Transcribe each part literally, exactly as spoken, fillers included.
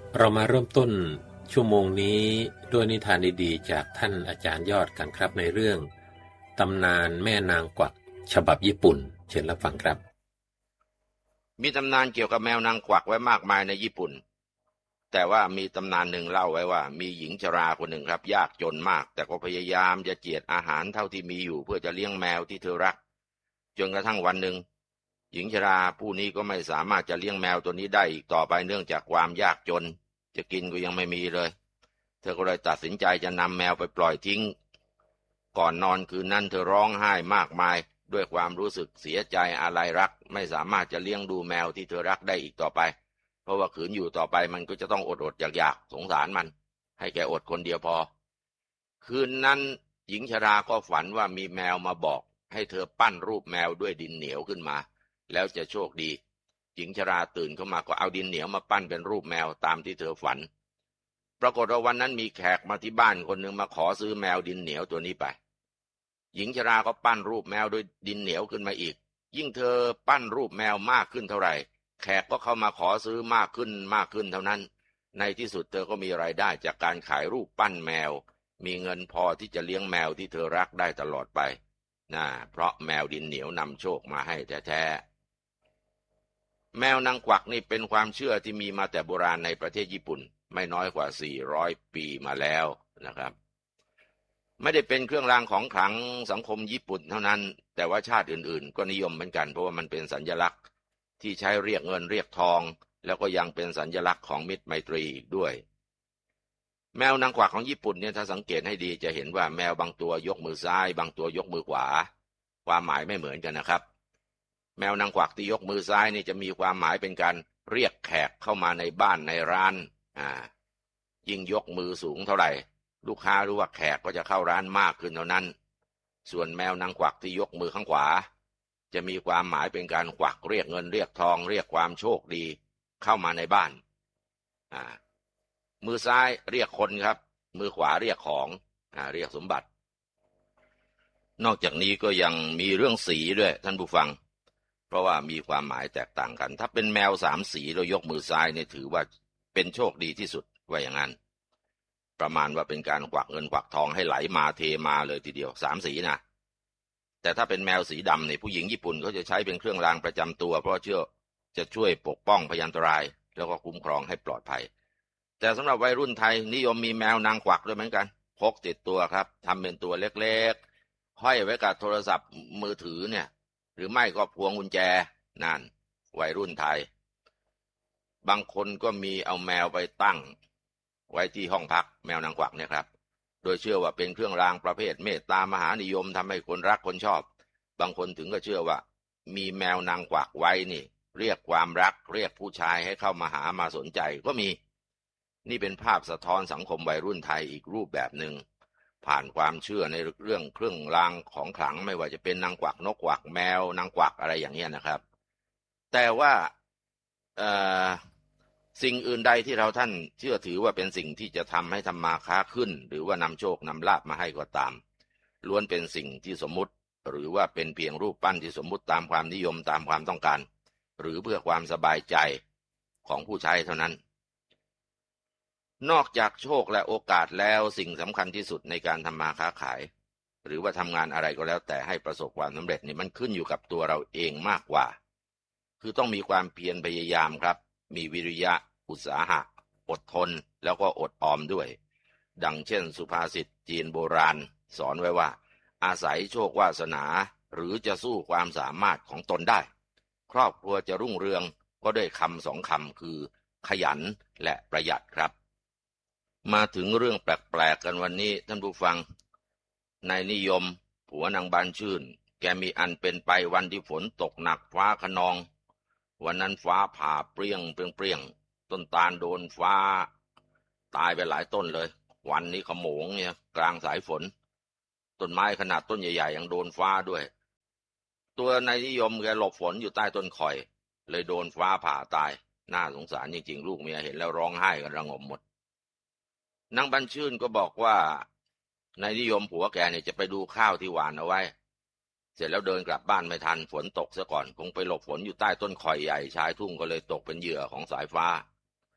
เรามาเริ่มต้นชั่วโมงนี้ด้วยนิทานดีๆจากท่านอาจารย์ยอดกันครับในเรื่องตำนานแม่นางกวักฉบับญี่ปุ่นเชิญรับฟังครับมีตำนานเกี่ยวกับแมวนางกวักไว้มากมายในญี่ปุ่นแต่ว่ามีตำนานหนึ่งเล่าไว้ว่ามีหญิงชราคนหนึ่งครับยากจนมากแต่ก็พยายามจะเจียดอาหารเท่าที่มีอยู่เพื่อจะเลี้ยงแมวที่เธอรักจนกระทั่งวันหนึ่งหญิงชราผู้นี้ก็ไม่สามารถจะเลี้ยงแมวตัวนี้ได้อีกต่อไปเนื่องจากความยากจนจะกินก็ยังไม่มีเลยเธอก็เลยตัดสินใจจะนำแมวไปปล่อยทิ้งก่อนนอนคืนนั้นเธอร้องไห้มากมายด้วยความรู้สึกเสียใจอาลัยรักไม่สามารถจะเลี้ยงดูแมวที่เธอรักได้อีกต่อไปเพราะว่าขืนอยู่ต่อไปมันก็จะต้องอดอดอยากๆสงสารมันให้แกอดคนเดียวพอคืนนั้นหญิงชราก็ฝันว่ามีแมวมาบอกให้เธอปั้นรูปแมวด้วยดินเหนียวขึ้นมาแล้วจะโชคดีหญิงชราตื่นเข้ามาก็เอาดินเหนียวมาปั้นเป็นรูปแมวตามที่เธอฝันปรากฏว่าวันนั้นมีแขกมาที่บ้านคนหนึ่งมาขอซื้อแมวดินเหนียวตัวนี้ไปหญิงชราก็ปั้นรูปแมวด้วยดินเหนียวขึ้นมาอีกยิ่งเธอปั้นรูปแมวมากขึ้นเท่าไหร่แขกก็เข้ามาขอซื้อมากขึ้นมากขึ้นเท่านั้นในที่สุดเธอก็มีรายได้จากการขายรูปปั้นแมวมีเงินพอที่จะเลี้ยงแมวที่เธอรักได้ตลอดไปนะเพราะแมวดินเหนียวนำโชคมาให้แท้ๆแมวนางกวักนี่เป็นความเชื่อที่มีมาแต่โบราณในประเทศญี่ปุ่นไม่น้อยกว่าสี่ร้อยปีมาแล้วนะครับไม่ได้เป็นเครื่องรางของขลังสังคมญี่ปุ่นเท่านั้นแต่ว่าชาติอื่นๆก็นิยมเหมือนกันเพราะว่ามันเป็นสัญลักษณ์ที่ใช้เรียกเงินเรียกทองแล้วก็ยังเป็นสัญลักษณ์ของมิตรไมตรีอีกด้วยแมวนางกวักของญี่ปุ่นเนี่ยถ้าสังเกตให้ดีจะเห็นว่าแมวบางตัวยกมือซ้ายบางตัวยกมือขวาความหมายไม่เหมือนกันนะครับแมวนางกวักที่ยกมือซ้ายนี่จะมีความหมายเป็นการเรียกแขกเข้ามาในบ้านในร้านอ่ายิ่งยกมือสูงเท่าไหร่ลูกค้ารู้ว่าแขกก็จะเข้าร้านมากขึ้นเท่านั้นส่วนแมวนางกวักที่ยกมือข้างขวาจะมีความหมายเป็นการกวักเรียกเงินเรียกทองเรียกความโชคดีเข้ามาในบ้านอ่ามือซ้ายเรียกคนครับมือขวาเรียกของอ่าเรียกสมบัตินอกจากนี้ก็ยังมีเรื่องสีด้วยท่านผู้ฟังเพราะว่ามีความหมายแตกต่างกันถ้าเป็นแมวสามสีเรายกมือซ้ายเนี่ยถือว่าเป็นโชคดีที่สุดว่าอย่างนั้นประมาณว่าเป็นการกวักเงินกวักทองให้ไหลมาเทมาเลยทีเดียวสามสีนะแต่ถ้าเป็นแมวสีดำเนี่ยผู้หญิงญี่ปุ่นเขาจะใช้เป็นเครื่องรางประจำตัวเพราะเชื่อจะช่วยปกป้องพยันตรายแล้วก็คุ้มครองให้ปลอดภัยแต่สำหรับวัยรุ่นไทยนิยมมีแมวนางกวักด้วยเหมือนกันพกติดตัวครับทำเป็นตัวเล็กๆห้อยไว้กับโทรศัพท์มือถือเนี่ยหรือไม่ก็พวงกุญแจนั่นวัยรุ่นไทยบางคนก็มีเอาแมวไปตั้งไว้ที่ห้องพักแมวนางกวักเนี่ยครับโดยเชื่อว่าเป็นเครื่องรางประเภทเมตตามหานิยมทำให้คนรักคนชอบบางคนถึงก็เชื่อว่ามีแมวนางกวักไว้นี่เรียกความรักเรียกผู้ชายให้เข้ามาหามาสนใจก็มีนี่เป็นภาพสะท้อนสังคมวัยรุ่นไทยอีกรูปแบบหนึ่งผ่านความเชื่อในเรื่องเครื่องรางของขลังไม่ว่าจะเป็นนางกวักนกกวักแมวนางกวักอะไรอย่างเงี้ยนะครับแต่ว่าเอ่อสิ่งอื่นใดที่เราท่านเชื่อถือว่าเป็นสิ่งที่จะทำให้ทำมาค้าขึ้นหรือว่านำโชคนำลาภมาให้ก็ตามล้วนเป็นสิ่งที่สมมุติหรือว่าเป็นเพียงรูปปั้นที่สมมุติตามความนิยมตามความต้องการหรือเพื่อความสบายใจของผู้ใช้เท่านั้นนอกจากโชคและโอกาสแล้วสิ่งสำคัญที่สุดในการทำมาค้าขายหรือว่าทำงานอะไรก็แล้วแต่ให้ประสบความสำเร็จนี่มันขึ้นอยู่กับตัวเราเองมากกว่าคือต้องมีความเพียรพยายามครับมีวิริยะอุตสาหะอดทนแล้วก็อดออมด้วยดังเช่นสุภาษิตจีนโบราณสอนไว้ว่าอาศัยโชควาสนาหรือจะสู้ความสามารถของตนได้ครอบครัวจะรุ่งเรืองก็ด้วยคำสองคำคือขยันและประหยัดครับมาถึงเรื่องแปลกๆกันวันนี้ท่านผู้ฟังนายนิยมผัวนางบานชื่นแกมีอันเป็นไปวันที่ฝนตกหนักฟ้าคะนองวันนั้นฟ้าผ่าเปรี้ยงเปรี้ยงเปรี้ยงต้นตาลโดนฟ้าตายไปหลายต้นเลยวันนี้ขโมงเนี่ยกลางสายฝนต้นไม้ขนาดต้นใหญ่ๆยังโดนฟ้าด้วยตัวนายนิยมแกหลบฝนอยู่ใต้ต้นข่อยเลยโดนฟ้าผ่าตายน่าสงสารจริงๆลูกเมียเห็นแล้วร้องไห้กันระงมหมดนางบรรชื่นก็บอกว่านายนิยมผัวแกเนี่ยจะไปดูข้าวที่หว่านเอาไว้เสร็จแล้วเดินกลับบ้านไม่ทันฝนตกซะก่อนคงไปหลบฝนอยู่ใต้ต้นข่อยใหญ่ชายทุ่งก็เลยตกเป็นเหยื่อของสายฟ้า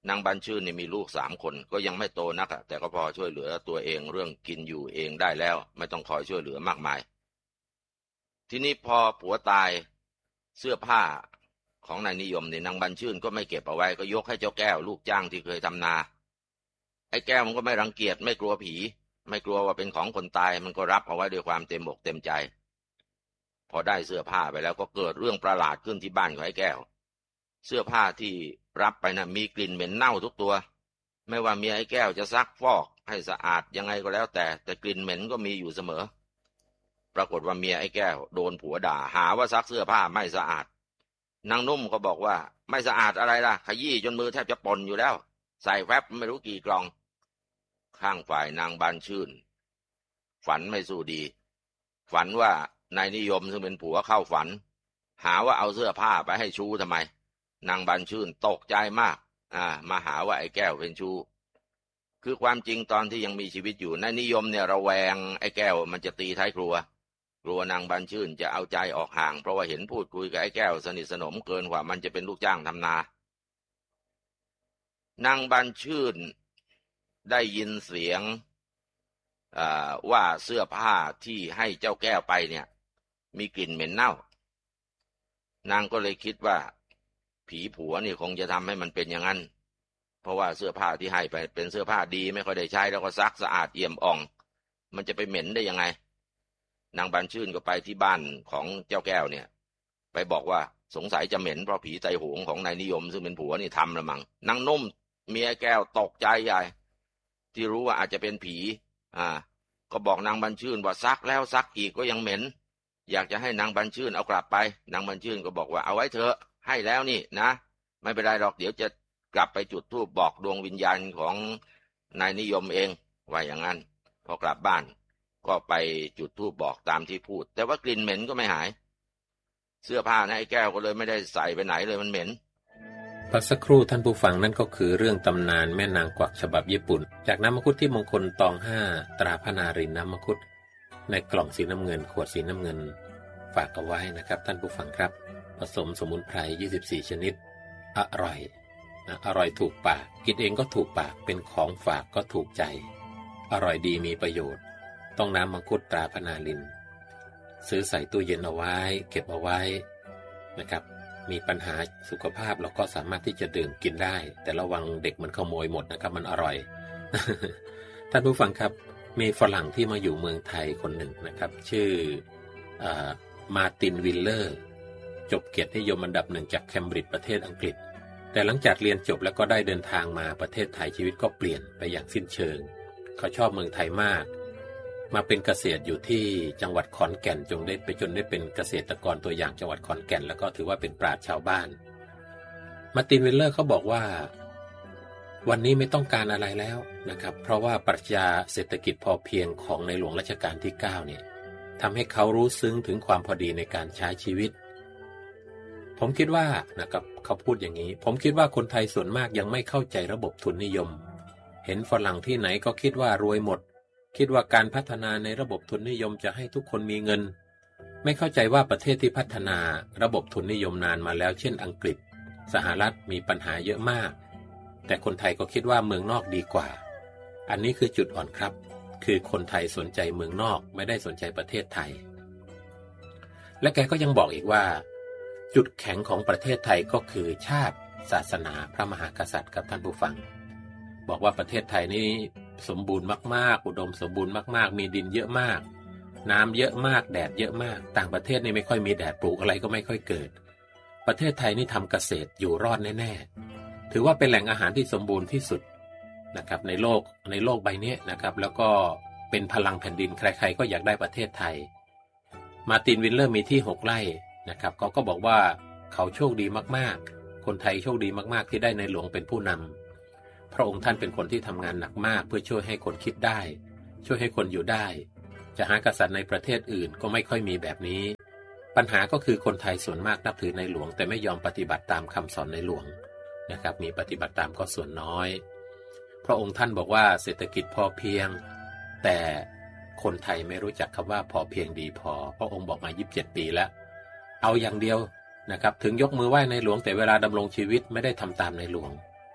นางบัญชื่นนี่มีลูกสามคนก็ยังไม่โตนักแต่ก็พอช่วยเหลือตัวเองเรื่องกินอยู่เองได้แล้วไม่ต้องคอยช่วยเหลือมากมายทีนี้พอผัวตายเสื้อผ้าของนายนิยมนี่นางบัญชื่นก็ไม่เก็บเอาไว้ก็ยกให้เจ้าแก้วลูกจ้างที่เคยทำนาไอ้แก้วมันก็ไม่รังเกียจไม่กลัวผีไม่กลัวว่าเป็นของคนตายมันก็รับเอาไว้ด้วยความเต็มอกเต็มใจพอได้เสื้อผ้าไปแล้วก็เกิดเรื่องประหลาดขึ้นที่บ้านของไอ้แก้วเสื้อผ้าที่รับไปนะมีกลิ่นเหม็นเน่าทุกตัวไม่ว่าเมียไอ้แก้วจะซักฟอกให้สะอาดยังไงก็แล้วแต่แต่กลิ่นเหม็นก็มีอยู่เสมอปรากฏว่าเมียไอ้แก้วโดนผัวด่าหาว่าซักเสื้อผ้าไม่สะอาดนางนุ่มก็บอกว่าไม่สะอาดอะไรล่ะขยี้จนมือแทบจะป่นอยู่แล้วใส่แฟบไม่รู้กี่กล่องข้างฝ่ายนางบานชื่นฝันไม่สู้ดีฝันว่านายนิยมซึ่งเป็นผัวเข้าฝันหาว่าเอาเสื้อผ้าไปให้ชูทำไมนางบานชื่นตกใจมากอ่ามาหาว่าไอ้แก้วเป็นชูคือความจริงตอนที่ยังมีชีวิตอยู่นายนิยมเนี่ยระแวงไอ้แก้วมันจะตีท้ายครัวกลัวนางบานชื่นจะเอาใจออกห่างเพราะว่าเห็นพูดคุยกับไอ้แก้วสนิทสนมเกินกว่ามันจะเป็นลูกจ้างทำนานางบานชื่นได้ยินเสียงว่าเสื้อผ้าที่ให้เจ้าแก้วไปเนี่ยมีกลิ่นเหม็นเน่านางก็เลยคิดว่าผีผัวนี่คงจะทำให้มันเป็นอย่างนั้นเพราะว่าเสื้อผ้าที่ให้ไปเป็นเสื้อผ้าดีไม่ค่อยได้ใช้แล้วก็ซักสะอาดเอี่ยมอ่องมันจะไปเหม็นได้ยังไงนางบานชื่นก็ไปที่บ้านของเจ้าแก้วเนี่ยไปบอกว่าสงสัยจะเหม็นเพราะผีใจโหงของนายนิยมซึ่งเป็นผัวนี่ทำละมั้งนางนุ่มเมียแก้วตกใจใหญ่ที่รู้ว่าอาจจะเป็นผีอ่าก็บอกนางบานชื่นว่าซักแล้วซักอีกก็ยังเหม็นอยากจะให้นางบานชื่นเอากลับไปนางบานชื่นก็บอกว่าเอาไว้เถอะให้แล้วนี่นะไม่เป็นไรหรอกเดี๋ยวจะกลับไปจุดธูปบอกดวงวิญญาณของนายนิยมเองว่าอย่างนั้นพอกลับบ้านก็ไปจุดธูปบอกตามที่พูดแต่ว่ากลิ่นเหม็นก็ไม่หายเสื้อผ้านะไอ้แก้วก็เลยไม่ได้ใส่ไปไหนเลยมันเหม็นพักสักครู่ท่านผู้ฟังนั่นก็คือเรื่องตำนานแม่นางกวักฉบับญี่ปุ่นจากน้ำมังคุดที่มงคลตองห้าตราพระนารินน้ำมังคุดในกล่องสีน้ำเงินขวดสีน้ำเงินฝากเอาไว้นะครับท่านผู้ฟังครับผสมสมุนไพรยี่สิบสี่ชนิดอร่อยนะอร่อยถูกปากกินเองก็ถูกปากเป็นของฝากก็ถูกใจอร่อยดีมีประโยชน์ต้องน้ำมังคุดตราพระนารินซื้อใส่ตู้เย็นเอาไว้เก็บเอาไว้นะครับมีปัญหาสุขภาพเราก็สามารถที่จะดื่มกินได้แต่ระวังเด็กมันขโมยหมดนะครับมันอร่อย ท่านผู้ฟังครับมีฝรั่งที่มาอยู่เมืองไทยคนหนึ่งนะครับชื่อมาร์ตินวิลเลอร์จบเกียรตินิยมอันดับหนึ่งจากเคมบริดจ์ประเทศอังกฤษแต่หลังจากเรียนจบแล้วก็ได้เดินทางมาประเทศไทยชีวิตก็เปลี่ยนไปอย่างสิ้นเชิงเขาชอบเมืองไทยมากมาเป็นเกษตรอยู่ที่จังหวัดขอนแก่นจงได้ไปจนได้เป็นเกษตรกรตัวอย่างจังหวัดขอนแก่นแล้วก็ถือว่าเป็นปราชญ์ชาวบ้านมาร์ตินวิลเลอร์เขาบอกว่าวันนี้ไม่ต้องการอะไรแล้วนะครับเพราะว่าปรัชญาเศรษฐกิจพอเพียงของในหลวงรัชกาลที่เก้าเนี่ยทำให้เขารู้ซึ้งถึงความพอดีในการใช้ชีวิตผมคิดว่านะครับเขาพูดอย่างนี้ผมคิดว่าคนไทยส่วนมากยังไม่เข้าใจระบบทุนนิยมเห็นฝรั่งที่ไหนก็คิดว่ารวยหมดคิดว่าการพัฒนาในระบบทุนนิยมจะให้ทุกคนมีเงินไม่เข้าใจว่าประเทศที่พัฒนาระบบทุนนิยมนานมาแล้วเช่นอังกฤษสหรัฐมีปัญหาเยอะมากแต่คนไทยก็คิดว่าเมืองนอกดีกว่าอันนี้คือจุดอ่อนครับคือคนไทยสนใจเมืองนอกไม่ได้สนใจประเทศไทยและแกก็ยังบอกอีกว่าจุดแข็งของประเทศไทยก็คือชาติศาสนาพระมหากษัตริย์กับท่านผู้ฟังบอกว่าประเทศไทยนี้สมบูรณ์มากๆอุดมสมบูรณ์มากๆมีดินเยอะมากน้ำเยอะมากแดดเยอะมากต่างประเทศนี่ไม่ค่อยมีแดดปลูกอะไรก็ไม่ค่อยเกิดประเทศไทยนี่ทำเกษตรอยู่รอดแน่ๆถือว่าเป็นแหล่งอาหารที่สมบูรณ์ที่สุดนะครับในโลกในโลกใบนี้นะครับแล้วก็เป็นพลังแผ่นดินใครๆก็อยากได้ประเทศไทยมาร์ตินวิลเลอร์มีที่หกไร่นะครับเขาก็บอกว่าเขาโชคดีมากๆคนไทยโชคดีมากๆที่ได้ในหลวงเป็นผู้นำพระองค์ท่านเป็นคนที่ทำงานหนักมากเพื่อช่วยให้คนคิดได้ช่วยให้คนอยู่ได้จะหากษัตริย์ในประเทศอื่นก็ไม่ค่อยมีแบบนี้ปัญหาก็คือคนไทยส่วนมากนับถือในหลวงแต่ไม่ยอมปฏิบัติตามคำสอนในหลวงนะครับมีปฏิบัติตามก็ส่วนน้อยพระองค์ท่านบอกว่าเศรษฐกิจพอเพียงแต่คนไทยไม่รู้จักคำว่าพอเพียงดีพอพระองค์บอกมายี่สิบเจ็ดปีแล้วเอาอย่างเดียวนะครับถึงยกมือไหว้ในหลวงแต่เวลาดำรงชีวิตไม่ได้ทำตามในหลวง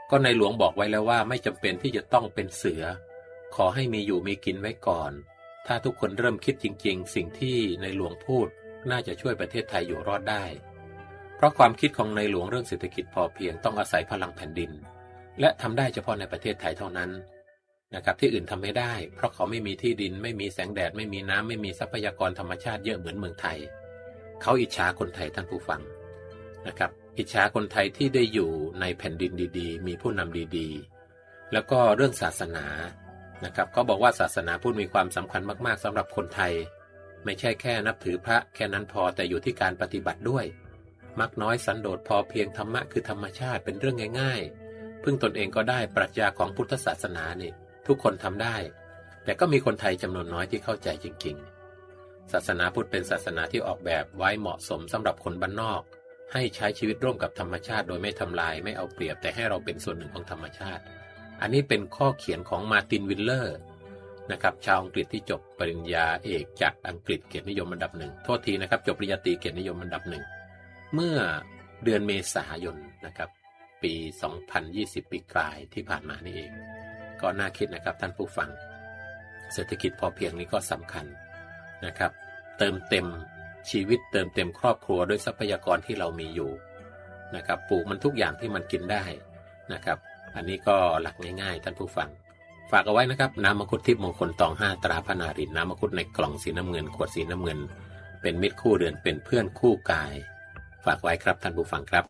ก็ในหลวงบอกไว้แล้วว่าไม่จำเป็นที่จะต้องเป็นเสือขอให้มีอยู่มีกินไว้ก่อนถ้าทุกคนเริ่มคิดจริงๆสิ่งที่ในหลวงพูดน่าจะช่วยประเทศไทยอยู่รอดได้เพราะความคิดของในหลวงเรื่องเศรษฐกิจพอเพียงต้องอาศัยพลังแผ่นดินและทำได้เฉพาะในประเทศไทยเท่านั้นนะครับที่อื่นทำไม่ได้เพราะเขาไม่มีที่ดินไม่มีแสงแดดไม่มีน้ำไม่มีทรัพยากรธรรมชาติเยอะเหมือนเมืองไทยเขาอิจฉาคนไทยท่านผู้ฟังนะครับอิจฉาคนไทยที่ได้อยู่ในแผ่นดินดีๆมีผู้นำดีๆแล้วก็เรื่องศาสนานะครับเขาบอกว่าศาสนาพุทธมีความสำคัญมากๆสำหรับคนไทยไม่ใช่แค่นับถือพระแค่นั้นพอแต่อยู่ที่การปฏิบัติด้วยมักน้อยสันโดษพอเพียงธรรมะคือธรรมชาติเป็นเรื่องง่ายๆพึ่งตนเองก็ได้ปรัชญาของพุทธศาสนานี่ทุกคนทำได้แต่ก็มีคนไทยจำนวนน้อยที่เข้าใจจริงๆศาสนาพุทธเป็นศาสนาที่ออกแบบไว้เหมาะสมสำหรับคนบ้านนอกให้ใช้ชีวิตร่วมกับธรรมชาติโดยไม่ทำลายไม่เอาเปรียบแต่ให้เราเป็นส่วนหนึ่งของธรรมชาติอันนี้เป็นข้อเขียนของมาร์ตินวิลเลอร์นะครับชาวอังกฤษที่จบปริญญาเอกจากอังกฤษเกียรตินิยมอันดับหนึ่งโทษทีนะครับจบปริญญาตรีเกียรตินิยมอันดับหนึ่งเมื่อเดือนเมษายนนะครับปีสองพันยี่สิบปีกลายที่ผ่านมานี่เองก็น่าคิดนะครับท่านผู้ฟังเศรษฐกิจพอเพียงนี้ก็สำคัญนะครับเติมเต็มชีวิตเติมเต็มครอบครัวด้วยทรัพยากรที่เรามีอยู่นะครับปลูกมันทุกอย่างที่มันกินได้นะครับอันนี้ก็หลักง่ายๆท่านผู้ฟังฝากเอาไว้นะครับน้ำมังคุดทิพย์มงคลตองห้าตราพนารินน้ำมังคุดในกล่องสีน้ำเงินขวดสีน้ำเงินเป็นมิตรคู่เดือนเป็นเพื่อนคู่กายฝากไว้ครับท่านผู้ฟังครับ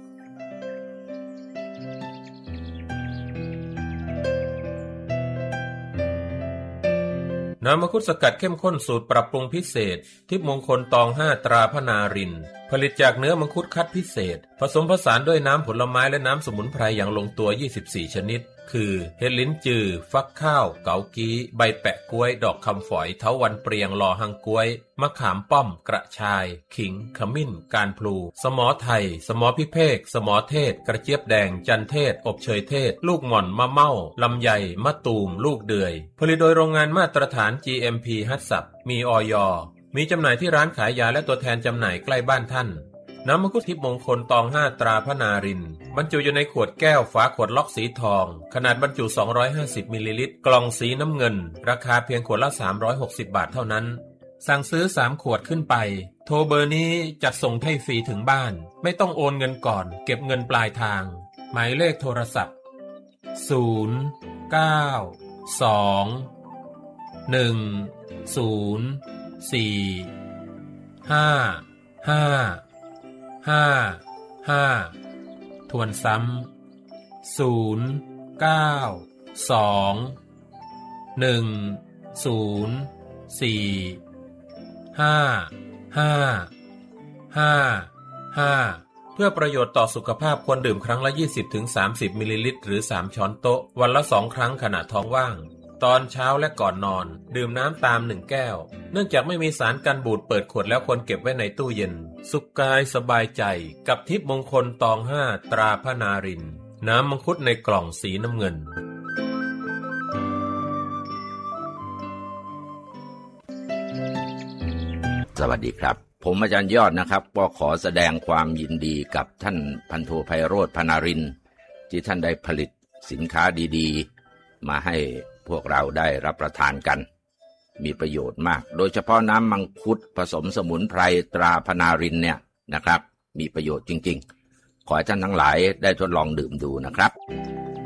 น้ำมังคุดสกัดเข้มข้นสูตรปรับปรุงพิเศษทิพย์มงคลตองห้าตราพนารินผลิตจากเนื้อมังคุดคัดพิเศษผสมผสานด้วยน้ำผลไม้และน้ำสมุนไพรอย่างลงตัวยี่สิบสี่ชนิดคือเห็ดลิ้นจือฟักข้าวเกากี้ใบแปะกล้วยดอกคำฝอยเถาวัลย์เปรียงลอหังกล้วยมะขามป้อมกระชายขิงขมิ้นการพลูสมอไทยสมอพิเภกสมอเทศกระเจี๊ยบแดงจันเทศอบเชยเทศลูกหม่อนมะเม่าลำไยมะตูมลูกเดือยผลิตโดยโรงงานมาตรฐาน จี เอ็ม พี ฮัตสับมีอย.มีจำหน่ายที่ร้านขายยาและตัวแทนจำหน่ายใกล้บ้านท่านน้ำมังคุดทิพย์มงคลตองห้าตราพนารินบรรจุอยู่ในขวดแก้วฝาขวดล็อกสีทองขนาดบรรจุสองร้อยห้าสิบมิลลิลิตรกล่องสีน้ำเงินราคาเพียงขวดละสามร้อยหกสิบบาทเท่านั้นสั่งซื้อสามขวดขึ้นไปโทรเบอร์นี้จัดส่งให้ฟรีถึงบ้านไม่ต้องโอนเงินก่อนเก็บเงินปลายทางหมายเลขโทรศัพท์ศูนย์ เก้า สอง หนึ่ง ศูนย์ สี่ ห้า ห้าห้า ห้าทวนซ้ำศูนย์ เก้า สอง หนึ่ง ศูนย์ สี่ ห้า ห้า ห้า ห้าเพื่อประโยชน์ต่อสุขภาพควรดื่มครั้งละ ยี่สิบถึงสามสิบ มิลลิลิตรหรือสามช้อนโต๊ะวันละสองครั้งขณะท้องว่างตอนเช้าและก่อนนอนดื่มน้ำตามหนึ่งแก้วเนื่องจากไม่มีสารกันบูดเปิดขวดแล้วควรเก็บไว้ในตู้เย็นสุขกายสบายใจกับทิพย์มงคลตองห้าตราพนารินน้ำมังคุดในกล่องสีน้ำเงินสวัสดีครับผมอาจารย์ยอดนะครับก็ขอแสดงความยินดีกับท่านพันโทไพโรจน์พนารินที่ท่านได้ผลิตสินค้าดีๆมาให้พวกเราได้รับประทานกันมีประโยชน์มากโดยเฉพาะน้ำมังคุดผสมสมุนไพรตราพนารินเนี่ยนะครับมีประโยชน์จริงๆขอให้ท่านทั้งหลายได้ทดลองดื่มดูนะครับ